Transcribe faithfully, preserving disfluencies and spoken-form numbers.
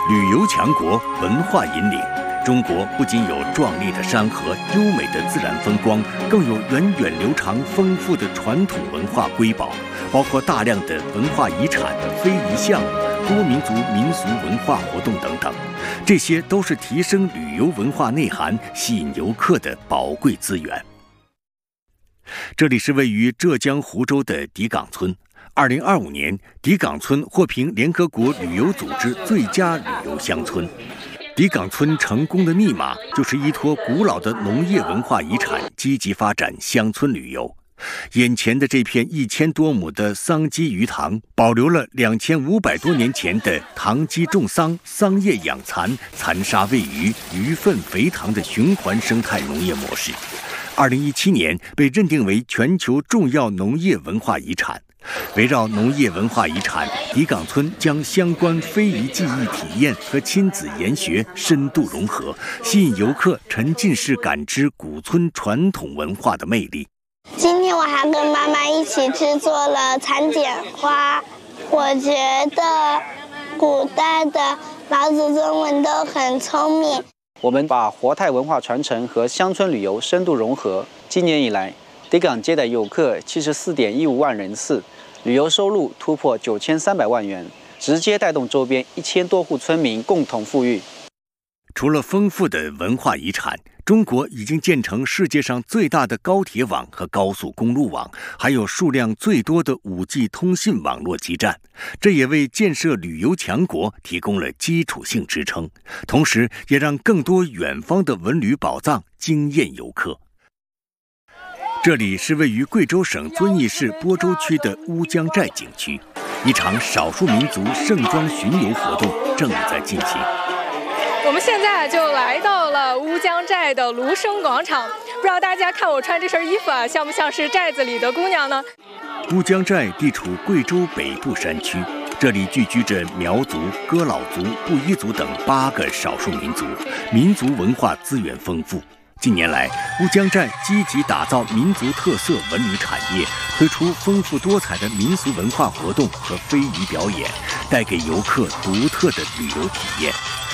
旅游强国，文化引领。中国不仅有壮丽的山河、优美的自然风光，更有源远流长、丰富的传统文化瑰宝，包括大量的文化遗产、非遗项目、多民族民俗文化活动等等。这些都是提升旅游文化内涵、吸引游客的宝贵资源。这里是位于浙江湖州的迪岗村。二零二五年，迪岗村获评联合国旅游组织最佳旅游乡村。迪岗村成功的密码就是依托古老的农业文化遗产，积极发展乡村旅游。眼前的这片一千多亩的桑基鱼塘，保留了两千五百多年前的塘基种桑、桑叶养蚕、蚕沙喂鱼、鱼粪肥塘的循环生态农业模式。二零一七年被认定为全球重要农业文化遗产。围绕农业文化遗产，迪岗村将相关非遗技艺体验和亲子研学深度融合，吸引游客沉浸式感知古村传统文化的魅力。 今天我还跟妈妈一起制作了蚕茧花，我觉得古代的老祖宗们都很聪明。 我们把活态文化传承和乡村旅游深度融合。今年以来，迪岗接待游客七十四点一五万人次，旅游收入突破九千三百万元，直接带动周边一千多户村民共同富裕。 除了丰富的文化遗产，中国已经建成世界上最大的高铁网和高速公路网，还有数量最多的 五 G 通信网络基站，这也为建设旅游强国提供了基础性支撑，同时也让更多远方的文旅宝藏惊艳游客。这里是位于贵州省遵义市播州区的乌江寨景区，一场少数民族盛装巡游活动正在进行。 我们现在就来到了乌江寨的芦笙广场，不知道大家看我穿这身衣服啊，像不像是寨子里的姑娘呢？ 乌江寨地处贵州北部山区，这里聚居着苗族、哥老族、布依族等八个少数民族，民族文化资源丰富。近年来，乌江寨积极打造民族特色文旅产业，推出丰富多彩的民俗文化活动和非遗表演，带给游客独特的旅游体验。